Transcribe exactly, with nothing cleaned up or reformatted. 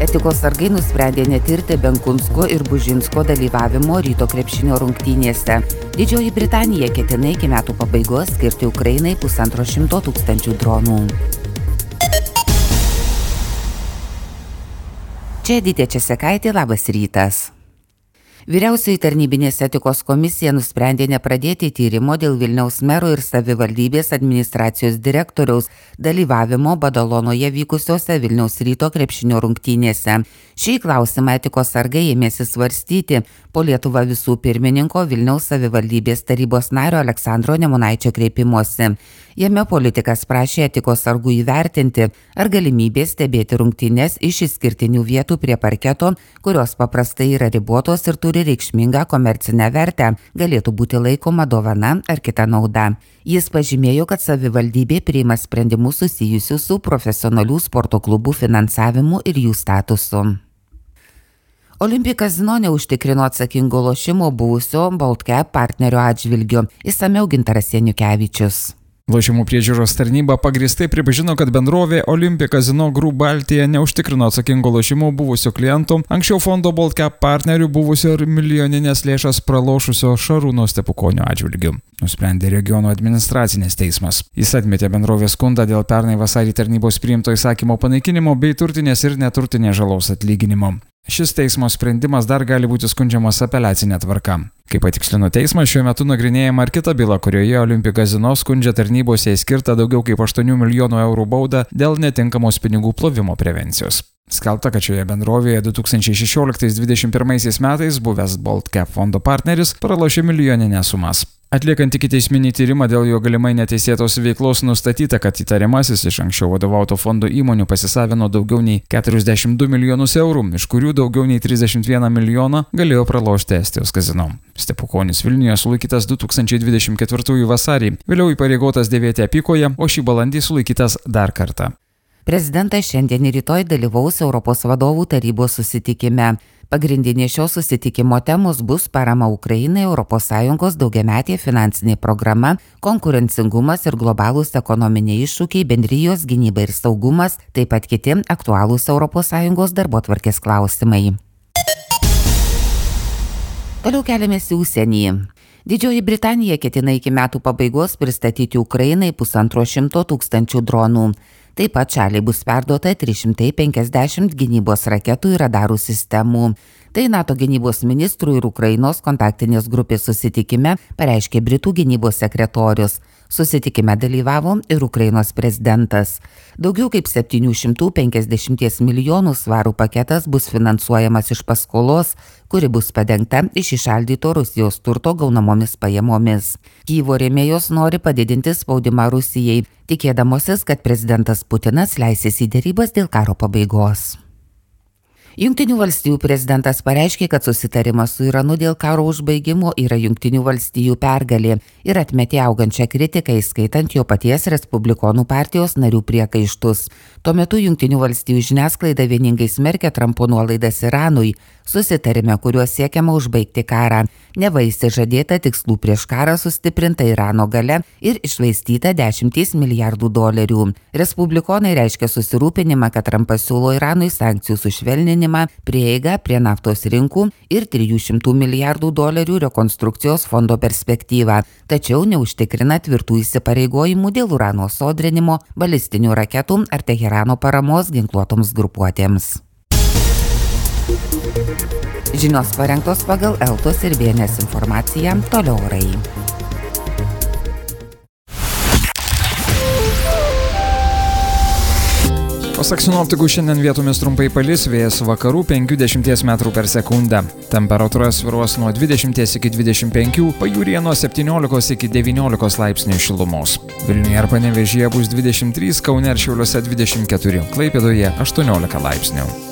Etikos sargai nusprendė netirti Benkunsko ir Bužinsko dalyvavimo Ryto krepšinio rungtynėse. Didžioji Britanija ketina iki metų pabaigos skirti Ukrainai pusantro šimto tūkstančių dronų. Čia Editė Česekaitė, labas rytas. Vyriausioji tarnybinės etikos komisija nusprendė nepradėti tyrimo dėl Vilniaus mero ir savivaldybės administracijos direktoriaus dalyvavimo Badalonoje vykusiose Vilniaus Ryto krepšinio rungtynėse. Šį klausimą etikos sargai ėmėsi svarstyti po Lietuva visų pirmininko Vilniaus savivaldybės tarybos nario Aleksandro Nemunaičio kreipimosi. Jame politikas prašė etikos sargų įvertinti, ar galimybė stebėti rungtynes iš išskirtinių vietų prie parketo, kurios paprastai yra ribotos ir turi reikšmingą komercinę vertę, galėtų būti laikoma dovana ar kita nauda. Jis pažymėjo, kad savivaldybė priima sprendimus susijusius su profesionalių sporto klubų finansavimu ir jų statusu. Olympia Casino neužtikrino atsakingo lošimo buvusio Baltcap partnerio atžvilgiu. Išsamiau Gintaras Janiukevičius. Lošimų priežiūros tarnyba pagrįstai pripažino, kad bendrovė Olympia Casino Group Baltija neužtikrino atsakingo lošimo buvusių klientų, anksčiau fondo Baltcap partnerių buvusio ir milijoninės lėšas pralošusio Šarūno Stepukonio atžvilgiu. Nusprendė regiono administracinis teismas. Jis atmetė bendrovės skundą dėl pernai vasarį tarnybos priimto įsakymo panaikinimo bei turtinės ir neturtinės žalos atlyginimo. Šis teismo sprendimas dar gali būti skundžiamas apeliacinė tvarka. Kaip patikslino teismas, šiuo metu nagrinėjama ir kita byla, kurioje Olympia Casino skundžia tarnybos jai skirtą daugiau kaip aštuonių milijonų eurų baudą dėl netinkamos pinigų plovimo prevencijos. Skelbta, kad šioje bendrovėje du tūkstančiai šešioliktais dvidešimt pirmaisiais metais buvęs Baltcap fondo partneris pralošė milijoninės sumas. Atliekant ikiteisminį tyrimą dėl jo galimai neteisėtos veiklos nustatyta, kad įtariamasis iš anksčiau vadovauto fondo įmonių pasisavino daugiau nei keturiasdešimt du milijonus eurų, iš kurių daugiau nei trisdešimt vieną milijoną galėjo pralošti Estijos kazino. Stepukonis Vilniuje sulaikytas du tūkstančiai dvidešimt ketvirtųjų vasarį, vėliau įpareigotas dėvėti apykoję, o šį balandį sulaikytas dar kartą. Prezidentas šiandien ir rytoj dalyvaus Europos vadovų tarybos susitikime. Pagrindinė šio susitikimo temos bus parama Ukrainai, Europos Sąjungos daugiametė finansinė programa, konkurencingumas ir globalūs ekonominiai iššūkiai, bendrijos gynyba ir saugumas, taip pat kiti aktualūs Europos Sąjungos darbotvarkės klausimai. Toliau keliamės į užsienį. Didžioji Britanija ketina iki metų pabaigos pristatyti Ukrainai pusantro šimto tūkstančių dronų. Taip pat šaliai bus perduota trys šimtai penkiasdešimt gynybos raketų ir radarų sistemų. Tai NATO gynybos ministrų ir Ukrainos kontaktinės grupės susitikime pareiškė Britų gynybos sekretorius. Susitikime dalyvavo ir Ukrainos prezidentas. Daugiau kaip septynių šimtų penkiasdešimties milijonų svarų paketas bus finansuojamas iš paskolos, kuri bus padengta iš įšaldyto Rusijos turto gaunamomis pajamomis. Kyjivo rėmėjos nori padidinti spaudimą Rusijai, tikėdamosis, kad prezidentas Putinas leisis į derybas dėl karo pabaigos. Jungtinių valstijų prezidentas pareiškė, kad susitarimas su Iranu dėl karo užbaigimo yra Jungtinių valstijų pergalė ir atmetė augančią kritiką, įskaitant jo paties Respublikonų partijos narių priekaištus. Tuo metu Jungtinių valstijų žiniasklaida vieningai smerkė Trumpo nuolaidas Iranui, susitarime, kuriuo siekiama užbaigti karą. Neva išsižadėta tikslų prieš karą sustiprinta Irano galia ir iššvaistyta dešimtys milijardų dolerių. Respublikonai reiškia susirūpinimą, kad Trumpas siūlo Iranui sankcijų sušvelninimą, prieigą prie naftos rinkų ir trijų šimtų milijardų dolerių rekonstrukcijos fondo perspektyvą, tačiau neužtikrina tvirtų įsipareigojimų dėl urano sodrinimo, balistinių raketų ar Teherano paramos ginkluotoms grupuotėms. Žinios parengtos pagal Eltos ir B N S informaciją, toliau orai. Pasak sinoptikų, šiandien vietomis trumpai palis, vėjas vakarų penkių dešimties metrų per sekundę. Temperatūra svyruos nuo dvidešimties iki dvidešimt penkių, pajūryje nuo septyniolikos iki devyniolikos laipsnių šilumos. Vilniuje ir Panevėžyje bus dvidešimt trys, Kaune ir Šiauliuose dvidešimt keturi, Klaipėdoje aštuoniolika laipsnių.